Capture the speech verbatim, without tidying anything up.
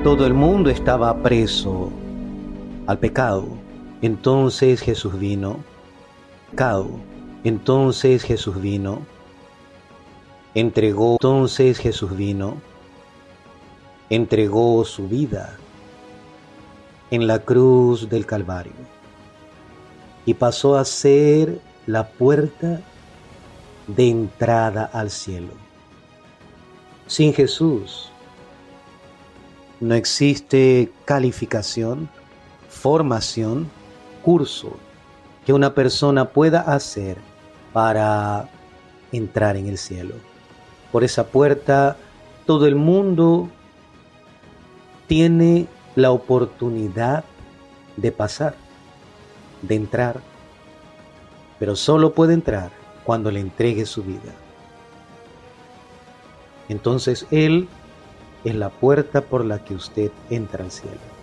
Todo el mundo estaba preso al pecado. Entonces Jesús vino. Pecado. Entonces Jesús vino. Entregó. Entonces Jesús vino. Entregó su vida en la cruz del Calvario y pasó a ser la puerta de entrada al cielo. Sin Jesús no existe calificación, formación, curso que una persona pueda hacer para entrar en el cielo. Por esa puerta todo el mundo tiene la oportunidad de pasar, de entrar, pero solo puede entrar cuando le entregue su vida. Entonces Él es la puerta por la que usted entra al cielo.